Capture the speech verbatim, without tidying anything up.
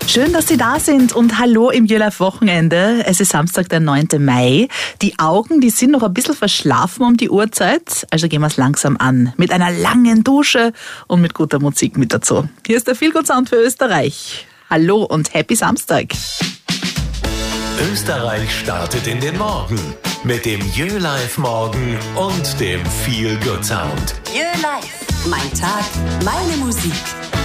Schön, dass Sie da sind und hallo im Jö-Live-Wochenende. Es ist Samstag, der neunte Mai. Die Augen, die sind noch ein bisschen verschlafen um die Uhrzeit, also gehen wir es langsam an. Mit einer langen Dusche und mit guter Musik mit dazu. Hier ist der Feelgood-Sound für Österreich. Hallo und Happy Samstag. Österreich startet in den Morgen mit dem Jö-Live-Morgen und dem Feelgood-Sound. Jö-Live. Mein Tag, meine Musik.